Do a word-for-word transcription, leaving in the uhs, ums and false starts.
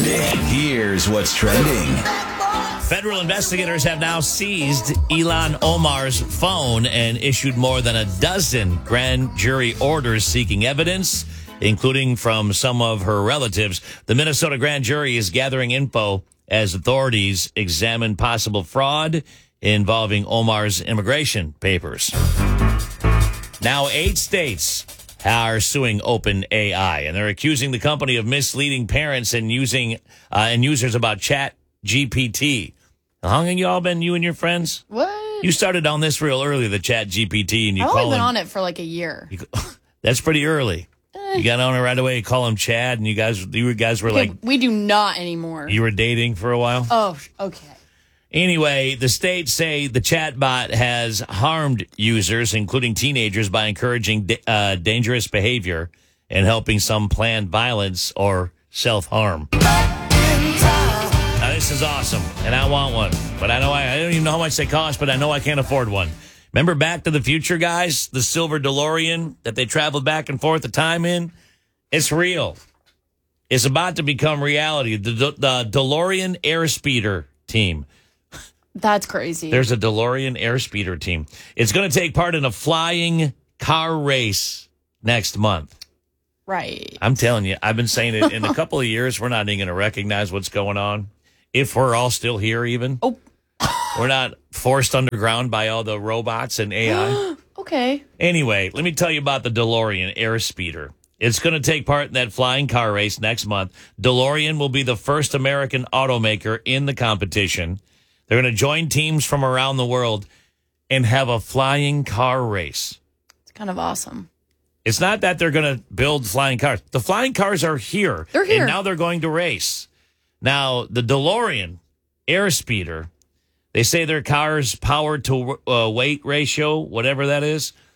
trending. Here's what's trending. Federal investigators have now seized Ilhan Omar's phone and issued more than a dozen grand jury orders seeking evidence, including from some of her relatives. The Minnesota grand jury is gathering info as authorities examine possible fraud involving Omar's immigration papers. Now, eight states are suing OpenAI, and they're accusing the company of misleading parents and using uh, and users about Chat G P T. How long have you all been, you and your friends? What? You started on this real early, the Chat G P T, and you I've call only been him, on it for like a year. You, that's pretty early. Eh. You got on it right away. You call him Chad, and you guys, you guys were Okay, like, we do not anymore. you were dating for a while. Oh, okay. Anyway, the states say the chatbot has harmed users, including teenagers, by encouraging uh, dangerous behavior and helping some plan violence or self-harm. Now, this is awesome, and I want one. But I know I, I don't even know how much they cost, but I know I can't afford one. Remember Back to the Future, guys? The silver DeLorean that they traveled back and forth the time in? It's real. It's about to become reality. The, the DeLorean Airspeeder team. That's crazy. There's a DeLorean Airspeeder team. It's going to take part in a flying car race next month. Right. I'm telling you, I've been saying it in a couple of years. We're not even going to recognize what's going on. If we're all still here, even. Oh. We're not forced underground by all the robots and A I. Okay. Anyway, let me tell you about the DeLorean Airspeeder. It's going to take part in that flying car race next month. DeLorean will be the first American automaker in the competition. They're going to join teams from around the world and have a flying car race. It's kind of awesome. It's not that they're going to build flying cars. The flying cars are here. They're here. And now they're going to race. Now, the DeLorean Airspeeder, they say their car's power to uh, weight ratio, whatever that is,